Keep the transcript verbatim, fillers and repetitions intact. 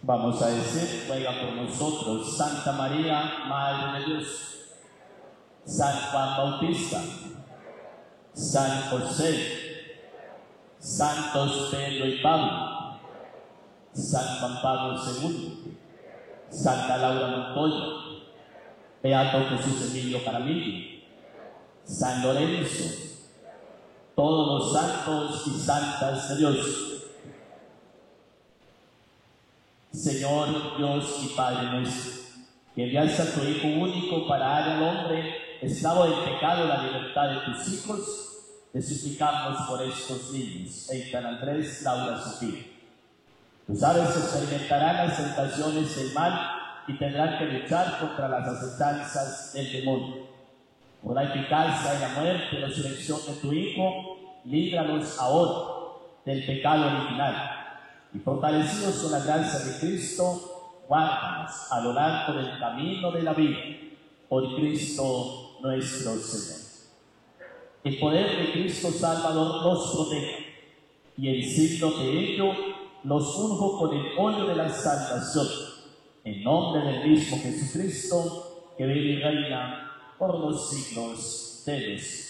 Vamos a decir, ruega por nosotros, Santa María, Madre de Dios, San Juan Bautista, San José, Santos Pedro y Pablo, San Juan Pablo segundo, Santa Laura Montoya, Beato Jesús Emilio Jaramillo, San Lorenzo, todos los santos y santas de Dios. Señor Dios y Padre nuestro, que enviaste a tu Hijo único para dar al hombre esclavo del pecado la libertad de tus hijos, te suplicamos por estos niños, Eitan Andrés, Laura Sofía. Tú sabes que experimentarán las tentaciones del mal y tendrán que luchar contra las acechanzas del demonio. Por la eficacia de la muerte y la resurrección de tu Hijo, líbranos ahora del pecado original. Y fortalecidos con la gracia de Cristo, guárdanos a lo largo del camino de la vida, por Cristo nuestro Señor. El poder de Cristo Salvador nos protege, y en signo de ello nos unjo con el óleo de la salvación, en nombre del mismo Jesucristo, que vive y reina por los siglos de los siglos.